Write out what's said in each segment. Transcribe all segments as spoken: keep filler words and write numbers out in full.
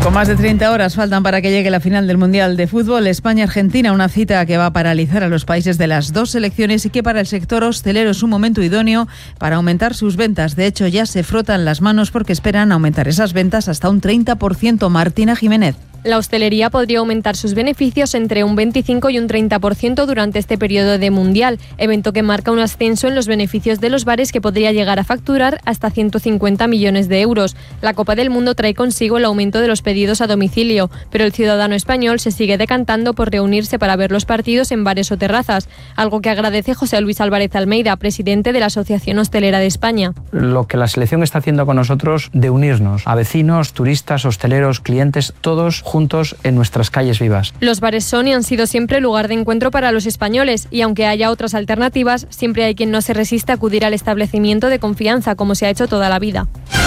Poco más de treinta horas faltan para que llegue la final del Mundial de Fútbol España-Argentina, una cita que va a paralizar a los países de las dos selecciones y que para el sector hostelero es un momento idóneo para aumentar sus ventas. De hecho, ya se frotan las manos porque esperan aumentar esas ventas hasta un treinta por ciento. Martina Jiménez. La hostelería podría aumentar sus beneficios entre un veinticinco y un treinta por ciento durante este periodo de Mundial, evento que marca un ascenso en los beneficios de los bares que podría llegar a facturar hasta ciento cincuenta millones de euros. La Copa del Mundo trae consigo el aumento de los pedidos a domicilio, pero el ciudadano español se sigue decantando por reunirse para ver los partidos en bares o terrazas, algo que agradece José Luis Álvarez Almeida, presidente de la Asociación Hostelera de España. Lo que la selección está haciendo con nosotros de unirnos a vecinos, turistas, hosteleros, clientes, todos juntos en nuestras calles vivas. Los bares son y han sido siempre lugar de encuentro para los españoles y aunque haya otras alternativas, siempre hay quien no se resiste a acudir al establecimiento de confianza como se ha hecho toda la vida.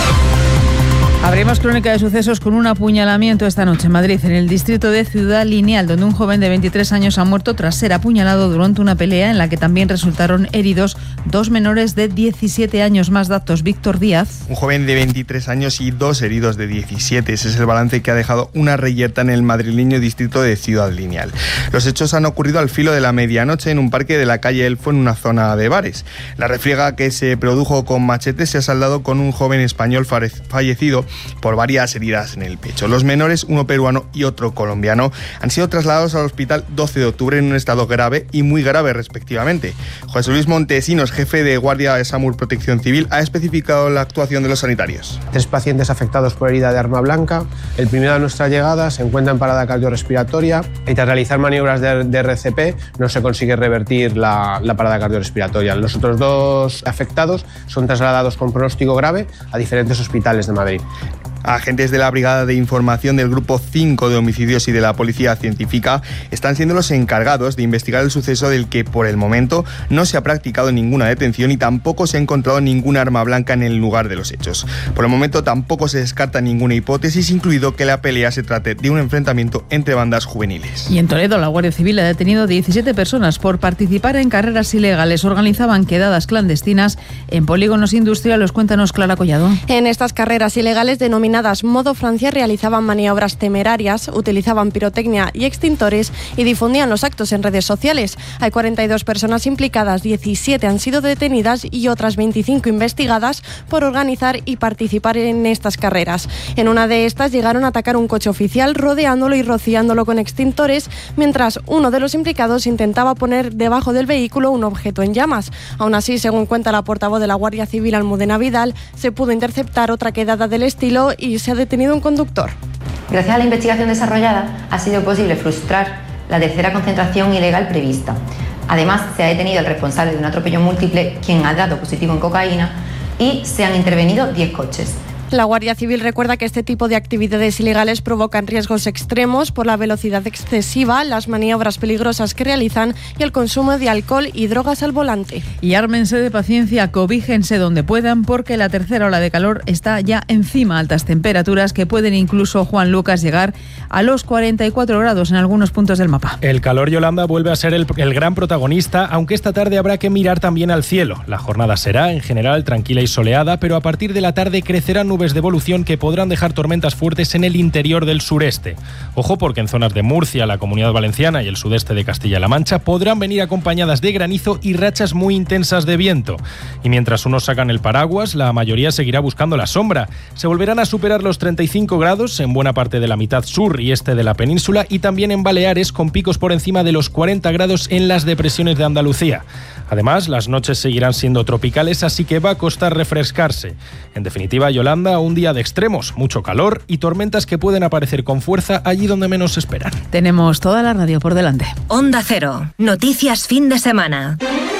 Abrimos crónica de sucesos con un apuñalamiento esta noche en Madrid, en el distrito de Ciudad Lineal, donde un joven de veintitrés años ha muerto tras ser apuñalado durante una pelea en la que también resultaron heridos dos menores de diecisiete años. Más datos, Víctor Díaz. Un joven de veintitrés años y dos heridos de diecisiete. Ese es el balance que ha dejado una reyerta en el madrileño distrito de Ciudad Lineal. Los hechos han ocurrido al filo de la medianoche en un parque de la calle Elfo, en una zona de bares. La refriega que se produjo con machetes se ha saldado con un joven español fallecido por varias heridas en el pecho. Los menores, uno peruano y otro colombiano, han sido trasladados al hospital doce de octubre en un estado grave y muy grave respectivamente. José Luis Montesinos, jefe de guardia de SAMUR Protección Civil, ha especificado la actuación de los sanitarios. Tres pacientes afectados por herida de arma blanca. El primero de nuestra llegada se encuentra en parada cardiorrespiratoria y tras realizar maniobras de, de R C P no se consigue revertir la, la parada cardiorrespiratoria. Los otros dos afectados son trasladados con pronóstico grave a diferentes hospitales de Madrid. Agentes de la Brigada de Información del Grupo cinco de Homicidios y de la Policía Científica están siendo los encargados de investigar el suceso del que por el momento no se ha practicado ninguna detención y tampoco se ha encontrado ninguna arma blanca en el lugar de los hechos. Por el momento tampoco se descarta ninguna hipótesis, incluido que la pelea se trate de un enfrentamiento entre bandas juveniles. Y en Toledo la Guardia Civil ha detenido diecisiete personas por participar en carreras ilegales. Organizaban quedadas clandestinas en polígonos industriales. Cuéntanos, Clara Collado. En estas carreras ilegales denominadas Modo Francia realizaban maniobras temerarias, utilizaban pirotecnia y extintores y difundían los actos en redes sociales. Hay cuarenta y dos personas implicadas, diecisiete han sido detenidas y otras veinticinco investigadas por organizar y participar en estas carreras. En una de estas llegaron a atacar un coche oficial rodeándolo y rociándolo con extintores, mientras uno de los implicados intentaba poner debajo del vehículo un objeto en llamas. Aún así, según cuenta la portavoz de la Guardia Civil, Almudena Vidal, se pudo interceptar otra quedada del estilo y se ha detenido un conductor. Gracias a la investigación desarrollada ha sido posible frustrar la tercera concentración ilegal prevista. Además, se ha detenido al responsable de un atropello múltiple, quien ha dado positivo en cocaína, y se han intervenido diez coches. La Guardia Civil recuerda que este tipo de actividades ilegales provocan riesgos extremos por la velocidad excesiva, las maniobras peligrosas que realizan y el consumo de alcohol y drogas al volante. Y ármense de paciencia, cobíjense donde puedan, porque la tercera ola de calor está ya encima. Altas temperaturas que pueden incluso, Juan Lucas, llegar a los cuarenta y cuatro grados en algunos puntos del mapa. El calor, Yolanda, vuelve a ser el, el gran protagonista, aunque esta tarde habrá que mirar también al cielo. La jornada será, en general, tranquila y soleada, pero a partir de la tarde crecerán nubes de evolución que podrán dejar tormentas fuertes en el interior del sureste. Ojo, porque en zonas de Murcia, la Comunidad Valenciana y el sudeste de Castilla-La Mancha podrán venir acompañadas de granizo y rachas muy intensas de viento. Y mientras unos sacan el paraguas, la mayoría seguirá buscando la sombra. Se volverán a superar los treinta y cinco grados en buena parte de la mitad sur y este de la península y también en Baleares, con picos por encima de los cuarenta grados en las depresiones de Andalucía. Además, las noches seguirán siendo tropicales, así que va a costar refrescarse. En definitiva, Yolanda, un día de extremos, mucho calor y tormentas que pueden aparecer con fuerza allí donde menos se esperan. Tenemos toda la radio por delante. Onda Cero, noticias fin de semana.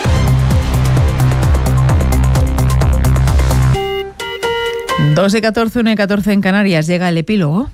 dos y catorce, una y catorce en Canarias, llega el epílogo.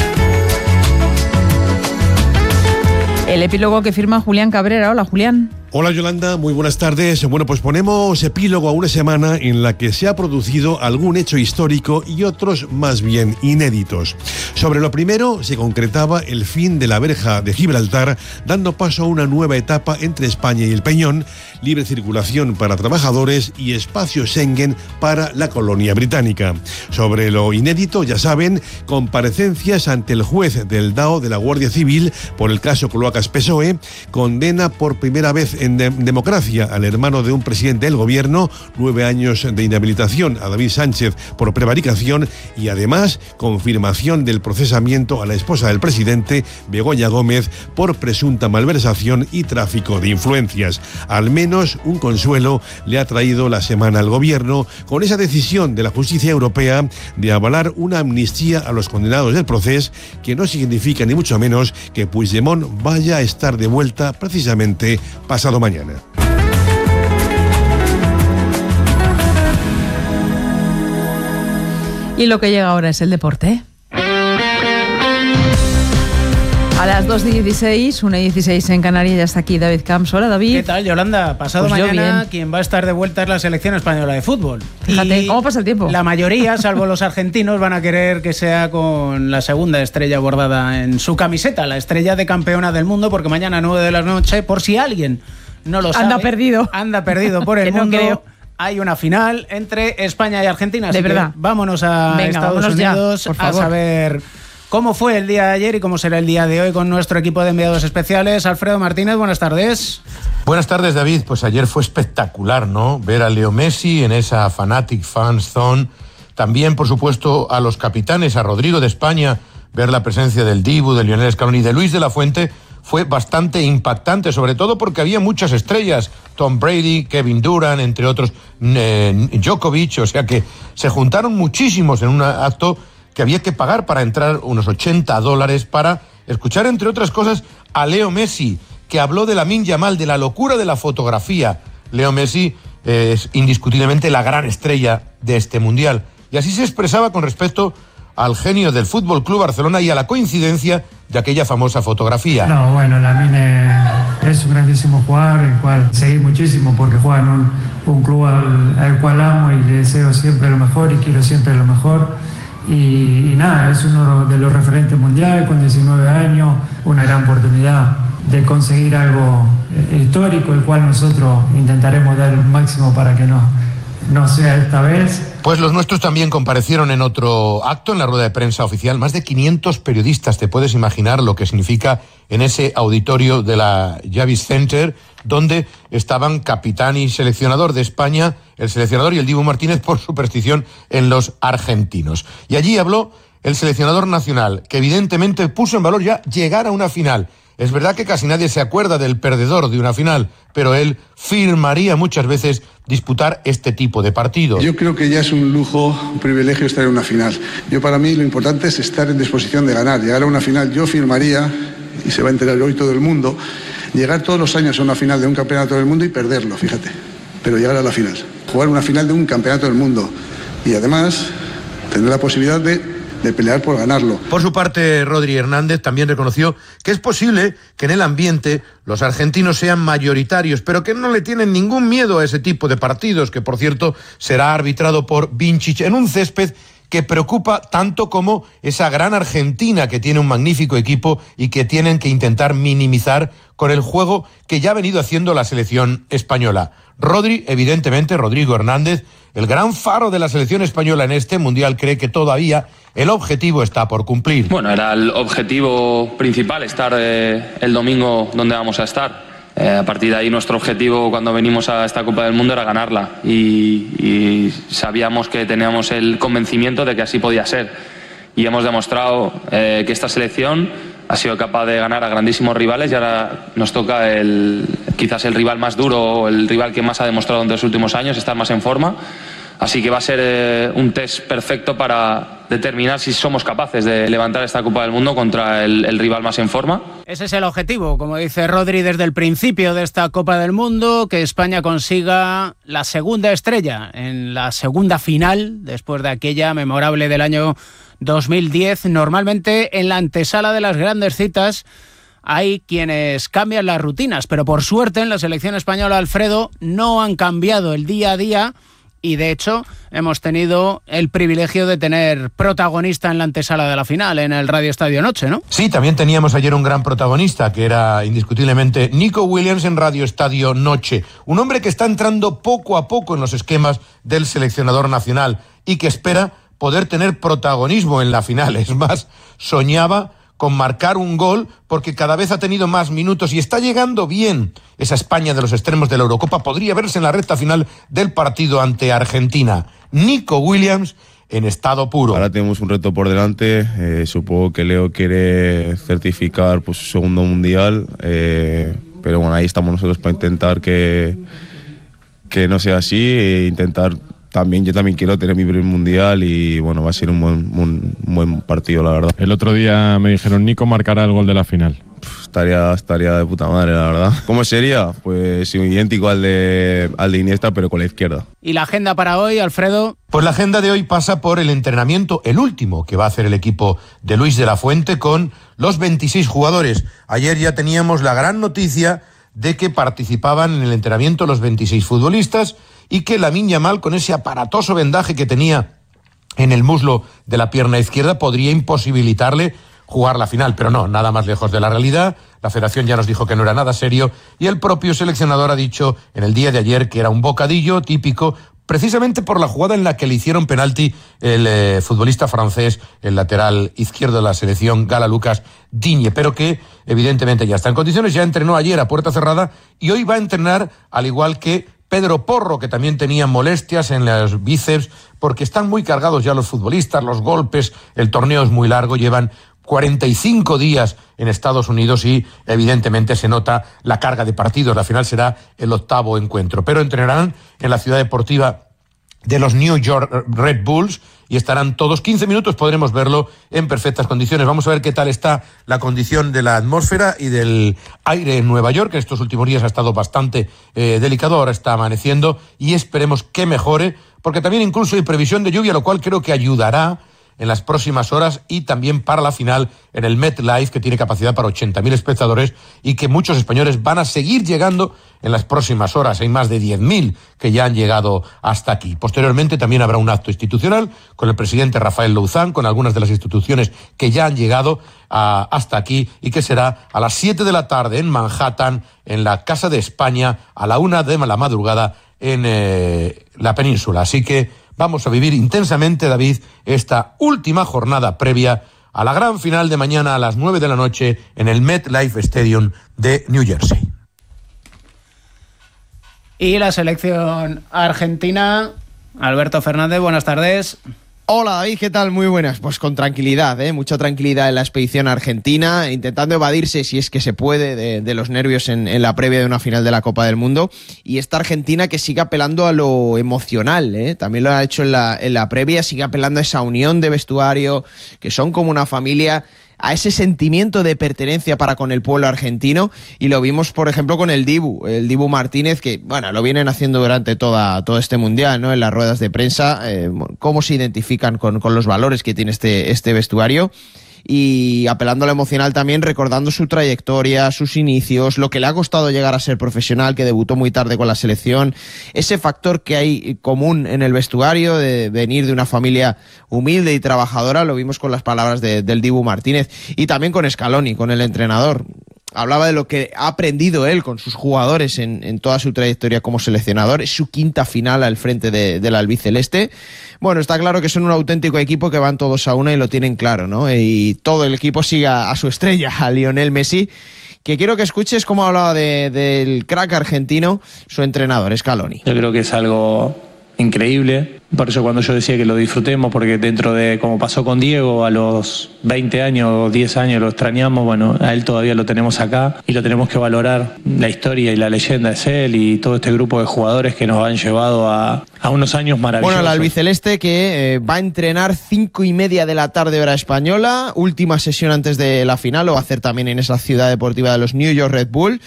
El epílogo que firma Julián Cabrera. Hola, Julián. Hola Yolanda, muy buenas tardes. Bueno, pues ponemos epílogo a una semana en la que se ha producido algún hecho histórico y otros más bien inéditos. Sobre lo primero, se concretaba el fin de la verja de Gibraltar, dando paso a una nueva etapa entre España y el Peñón, libre circulación para trabajadores y espacio Schengen para la colonia británica. Sobre lo inédito, ya saben, comparecencias ante el juez del D A O de la Guardia Civil por el caso Cloacas-P S O E, condena por primera vez en de- democracia al hermano de un presidente del gobierno, nueve años de inhabilitación a David Sánchez por prevaricación y además confirmación del procesamiento a la esposa del presidente, Begoña Gómez, por presunta malversación y tráfico de influencias. Al menos un consuelo le ha traído la semana al gobierno con esa decisión de la justicia europea de avalar una amnistía a los condenados del proceso, que no significa ni mucho menos que Puigdemont vaya a estar de vuelta precisamente pasado mañana. Y lo que llega ahora es el deporte. A las dos y dieciséis, una y dieciséis en Canarias, ya está aquí David Camps. Hola, David. ¿Qué tal, Yolanda? Pasado Pues yo mañana, bien. quien va a estar de vuelta es la selección española de fútbol. Fíjate, Y ¿cómo pasa el tiempo? La mayoría, salvo los argentinos, van a querer que sea con la segunda estrella bordada en su camiseta, la estrella de campeona del mundo, porque mañana a nueve de la noche, por si alguien no lo sabe... Anda perdido. Anda perdido por el Que no mundo. creo. Hay una final entre España y Argentina. De así que verdad. vámonos a Venga, Estados vámonos ya, Unidos por a favor. saber cómo fue el día de ayer y cómo será el día de hoy con nuestro equipo de enviados especiales. Alfredo Martínez, buenas tardes. Buenas tardes, David. Pues ayer fue espectacular, ¿no? Ver a Leo Messi en esa Fanatic Fans Zone. También, por supuesto, a los capitanes, a Rodrigo de España, ver la presencia del Dibu, de Lionel Scaloni y de Luis de la Fuente fue bastante impactante, sobre todo porque había muchas estrellas. Tom Brady, Kevin Durant, entre otros, eh, Djokovic, o sea que se juntaron muchísimos en un acto que había que pagar para entrar unos ochenta dólares para escuchar, entre otras cosas, a Leo Messi, que habló de Lamine Yamal, de la locura de la fotografía. Leo Messi eh, es indiscutiblemente la gran estrella de este Mundial. Y así se expresaba con respecto al genio del Fútbol Club Barcelona y a la coincidencia de aquella famosa fotografía. No, bueno, Lamine es un grandísimo jugador, el cual seguí muchísimo porque juega en un, un club al, al cual amo y le deseo siempre lo mejor y quiero siempre lo mejor. Y, y nada, es uno de los referentes mundiales con diecinueve años, una gran oportunidad de conseguir algo histórico, el cual nosotros intentaremos dar el máximo para que no, no sea esta vez. Pues los nuestros también comparecieron en otro acto, en la rueda de prensa oficial. Más de quinientos periodistas, te puedes imaginar lo que significa en ese auditorio de la Javits Center, donde estaban capitán y seleccionador de España, el seleccionador y el Dibu Martínez por superstición en los argentinos. Y allí habló el seleccionador nacional, que evidentemente puso en valor ya llegar a una final. Es verdad que casi nadie se acuerda del perdedor de una final, pero él firmaría muchas veces disputar este tipo de partidos. Yo creo que ya es un lujo, un privilegio estar en una final. Yo, para mí, lo importante es estar en disposición de ganar. Llegar a una final, yo firmaría, y se va a enterar hoy todo el mundo, llegar todos los años a una final de un campeonato del mundo y perderlo, fíjate, pero llegar a la final. Jugar una final de un campeonato del mundo y además tener la posibilidad de de pelear por ganarlo. Por su parte, Rodri Hernández también reconoció que es posible que en el ambiente los argentinos sean mayoritarios, pero que no le tienen ningún miedo a ese tipo de partidos, que por cierto será arbitrado por Vincic en un césped que preocupa tanto como esa gran Argentina, que tiene un magnífico equipo y que tienen que intentar minimizar con el juego que ya ha venido haciendo la selección española. Rodri, evidentemente, Rodrigo Hernández, el gran faro de la selección española en este Mundial, cree que todavía el objetivo está por cumplir. Bueno, era el objetivo principal, estar eh, el domingo donde vamos a estar. Eh, a partir de ahí nuestro objetivo cuando venimos a esta Copa del Mundo era ganarla y, y sabíamos que teníamos el convencimiento de que así podía ser. Y hemos demostrado eh, que esta selección ha sido capaz de ganar a grandísimos rivales y ahora nos toca el, quizás el rival más duro o el rival que más ha demostrado en los últimos años, estar más en forma. Así que va a ser eh, un test perfecto para determinar si somos capaces de levantar esta Copa del Mundo contra el, el rival más en forma. Ese es el objetivo, como dice Rodri desde el principio de esta Copa del Mundo, que España consiga la segunda estrella en la segunda final, después de aquella memorable del año dos mil diez. Normalmente en la antesala de las grandes citas hay quienes cambian las rutinas, pero por suerte en la selección española, Alfredo, no han cambiado el día a día. Y de hecho hemos tenido el privilegio de tener protagonista en la antesala de la final, en el Radio Estadio Noche, ¿no? Sí, también teníamos ayer un gran protagonista, que era indiscutiblemente Nico Williams en Radio Estadio Noche. Un hombre que está entrando poco a poco en los esquemas del seleccionador nacional y que espera poder tener protagonismo en la final. Es más, soñaba con marcar un gol porque cada vez ha tenido más minutos y está llegando bien. Esa España de los extremos de la Eurocopa podría verse en la recta final del partido ante Argentina. Nico Williams en estado puro. Ahora tenemos un reto por delante. Eh, supongo que Leo quiere certificar pues, su segundo mundial, eh, pero bueno, ahí estamos nosotros para intentar que, que no sea así e intentar. También, yo también quiero tener mi primer mundial y bueno, va a ser un buen, un, un buen partido, la verdad. El otro día me dijeron, Nico marcará el gol de la final. Uf, estaría, estaría de puta madre, la verdad. ¿Cómo sería? Pues idéntico al de, al de Iniesta, pero con la izquierda. ¿Y la agenda para hoy, Alfredo? Pues la agenda de hoy pasa por el entrenamiento, el último que va a hacer el equipo de Luis de la Fuente con los veintiséis jugadores. Ayer ya teníamos la gran noticia de que participaban en el entrenamiento los veintiséis futbolistas y que Lamine Yamal, con ese aparatoso vendaje que tenía en el muslo de la pierna izquierda, podría imposibilitarle jugar la final. Pero no, nada más lejos de la realidad. La federación ya nos dijo que no era nada serio y el propio seleccionador ha dicho en el día de ayer que era un bocadillo típico, precisamente por la jugada en la que le hicieron penalti el eh, futbolista francés, el lateral izquierdo de la selección, Gala Lucas Digne, pero que evidentemente ya está en condiciones. Ya entrenó ayer a puerta cerrada y hoy va a entrenar, al igual que Pedro Porro, que también tenía molestias en los bíceps, porque están muy cargados ya los futbolistas, los golpes, el torneo es muy largo, llevan cuarenta y cinco días en Estados Unidos y evidentemente se nota la carga de partidos. La final será el octavo encuentro, pero entrenarán en la ciudad deportiva de los New York Red Bulls y estarán todos quince minutos, podremos verlo en perfectas condiciones. Vamos a ver qué tal está la condición de la atmósfera y del aire en Nueva York, que estos últimos días ha estado bastante eh, delicado, ahora está amaneciendo y esperemos que mejore, porque también incluso hay previsión de lluvia, lo cual creo que ayudará en las próximas horas y también para la final en el MetLife, que tiene capacidad para ochenta mil espectadores y que muchos españoles van a seguir llegando en las próximas horas. Hay más de diez mil que ya han llegado hasta aquí. Posteriormente también habrá un acto institucional con el presidente Rafael Louzán, con algunas de las instituciones que ya han llegado a, hasta aquí y que será a las siete de la tarde en Manhattan, en la Casa de España, a la una de la madrugada en eh, la península. Así que vamos a vivir intensamente, David, esta última jornada previa a la gran final de mañana a las nueve de la noche en el MetLife Stadium de New Jersey. Y la selección argentina, Alberto Fernández, buenas tardes. Hola David, ¿qué tal? Muy buenas. Pues con tranquilidad, ¿eh? Mucha tranquilidad en la expedición argentina, intentando evadirse, si es que se puede, de, de los nervios en, en la previa de una final de la Copa del Mundo. Y esta Argentina que sigue apelando a lo emocional, ¿eh? También lo ha hecho en la, en la previa, sigue apelando a esa unión de vestuario, que son como una familia, a ese sentimiento de pertenencia para con el pueblo argentino, y lo vimos por ejemplo con el Dibu, el Dibu Martínez, que bueno, lo vienen haciendo durante toda, todo este mundial, ¿no? En las ruedas de prensa, eh, cómo se identifican con, con los valores que tiene este, este vestuario, y apelando a lo emocional también, recordando su trayectoria, sus inicios, lo que le ha costado llegar a ser profesional, que debutó muy tarde con la selección, ese factor que hay común en el vestuario de venir de una familia humilde y trabajadora, lo vimos con las palabras de, del Dibu Martínez, y también con Scaloni, con el entrenador. Hablaba de lo que ha aprendido él con sus jugadores en, en toda su trayectoria como seleccionador. Es su quinta final al frente de, del albiceleste. Bueno, está claro que son un auténtico equipo, que van todos a una y lo tienen claro, ¿no? Y todo el equipo sigue a, a su estrella, a Lionel Messi, que quiero que escuches cómo hablaba de, del crack argentino su entrenador, Scaloni. Yo creo que es algo increíble, por eso cuando yo decía que lo disfrutemos, porque dentro de, como pasó con Diego, a los veinte años o diez años lo extrañamos, bueno, a él todavía lo tenemos acá y lo tenemos que valorar. La historia y la leyenda es él y todo este grupo de jugadores que nos han llevado a, a unos años maravillosos. Bueno, el albiceleste que eh, va a entrenar cinco y media de la tarde hora española, última sesión antes de la final, lo va a hacer también en esa ciudad deportiva de los New York Red Bull,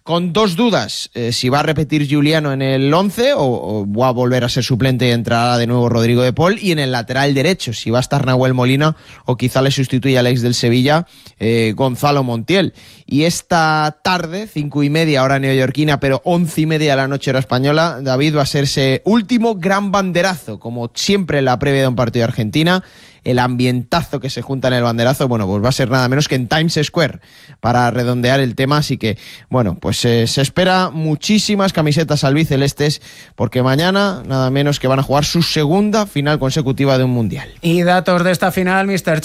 con dos dudas, eh, si va a repetir Giuliano en el once o, o va a volver a ser suplente y entrará de nuevo Rodrigo de Paul, y en el lateral derecho, si va a estar Nahuel Molina o quizá le sustituya al ex del Sevilla, eh, Gonzalo Montiel. Y esta tarde, cinco y media hora neoyorquina, pero once y media de la noche hora española, David, va a ser ese último gran banderazo, como siempre en la previa de un partido de Argentina. El ambientazo que se junta en el banderazo, bueno, pues va a ser nada menos que en Times Square, para redondear el tema. Así que, bueno, pues eh, se espera muchísimas camisetas albicelestes, porque mañana nada menos que van a jugar su segunda final consecutiva de un mundial. Y datos de esta final, mister